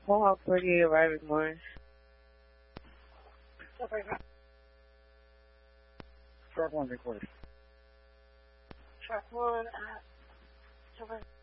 Mohawk 48 arriving morning. Sharp 1 recorded. Sharp 1,